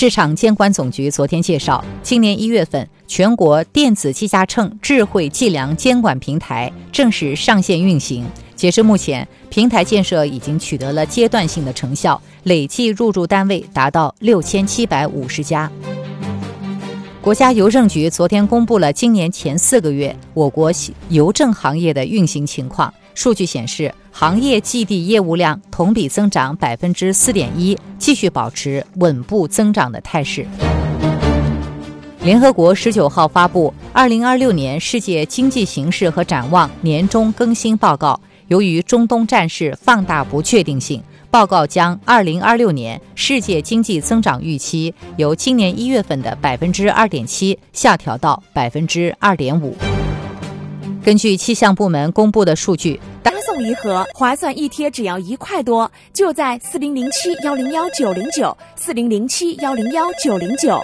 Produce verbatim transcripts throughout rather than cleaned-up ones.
市场监管总局昨天介绍，今年一月份，全国电子计价秤智慧计量监管平台正式上线运行。截至目前，平台建设已经取得了阶段性的成效，累计入驻单位达到六千七百五十家。国家邮政局昨天公布了今年前四个月我国邮政行业的运行情况。数据显示，行业寄递业务量同比增长百分之四点一，继续保持稳步增长的态势。联合国十九号发布《二零二六年世界经济形势和展望年终更新报告》，由于中东战事放大不确定性，报告将二零二六年世界经济增长预期由今年一月份的百分之二点七下调到百分之二点五。根据气象部门公布的数据， 单送一盒划算一贴只要一块多，就在四零零七幺零幺九零九四零零七幺零幺九零九。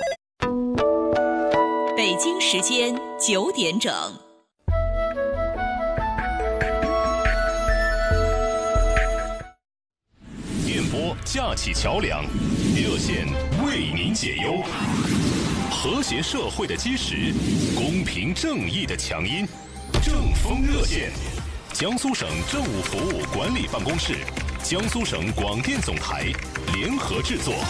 北京时间九点整。 电波架起桥梁，热线为您解忧，和谐社会的基石，公平正义的强音。正风热线，江苏省政务服务管理办公室、江苏省广电总台联合制作。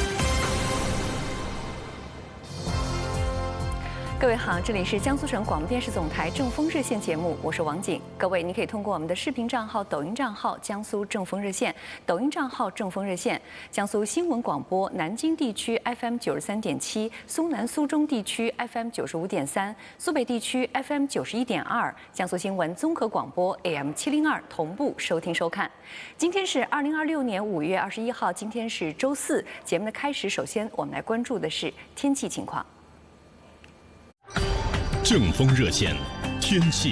各位好，这里是江苏省广播电视总台正风热线节目，我是王景。各位，您可以通过我们的视频账号、抖音账号江苏正风热线、抖音账号正风热线、江苏新闻广播南京地区 F M 九十三点七、苏南苏中地区 F M 九十五点三、苏北地区 F M 九十一点二、江苏新闻综合广播 A M 七零二同步收听收看。今天是二零二六年五月二十一号，今天是周四。节目的开始，首先我们来关注的是天气情况。 正风热线，天气。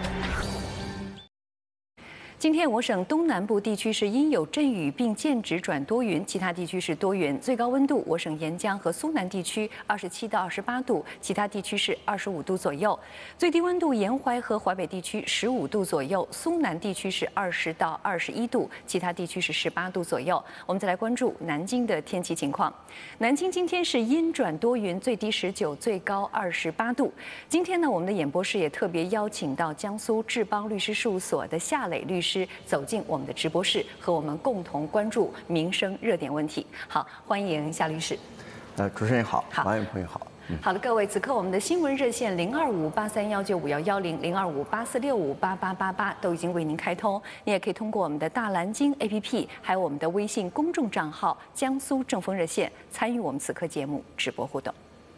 今天我省东南部地区是阴有阵雨，并间指转多云，其他地区是多云。最高温度，我省沿江和苏南地区二十七到二十八度，其他地区是二十五度左右。最低温度，沿淮和淮北地区十五度左右，苏南地区是二十到二十一度，其他地区是十八度左右。我们再来关注南京的天气情况。南京今天是阴转多云，最低十九，最高二十八度。今天呢，我们的演播室也特别邀请到江苏志邦律师事务所的夏磊律师走进我们的直播室，和我们共同关注民生热点问题。好，欢迎夏律师。 呃，主持人好， 好， 网友朋友好。 嗯、好的，各位，此刻我们的新闻热线零二五八三幺九五幺幺零、零二五八四六五八八八八都已经为您开通。你也可以通过我们的大蓝鲸 A P P， 还有我们的微信公众账号“江苏正风热线”参与我们此刻节目直播互动。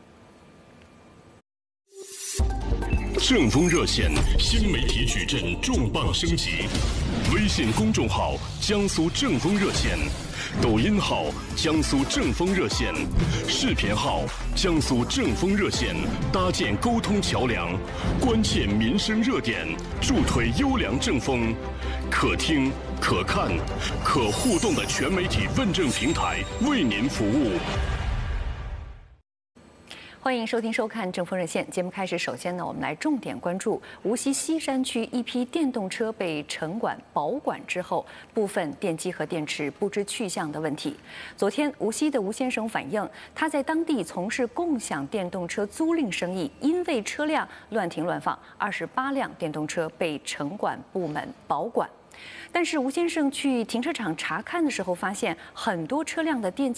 正风热线新媒体矩阵重磅升级，微信公众号江苏正风热线，抖音号江苏正风热线，视频号江苏正风热线，搭建沟通桥梁，关切民生热点，助推优良正风，可听可看可互动的全媒体问政平台，为您服务。 欢迎收听收看正风热线节目开始。首先呢，我们来重点关注无锡西山区一批电动车被城管保管之后，部分电机和电池不知去向的问题。昨天，无锡的吴先生反映，他在当地从事共享电动车租赁生意，因为车辆乱停乱放，二十八辆电动车被城管部门保管。但是吴先生去停车场查看的时候，发现很多车辆的电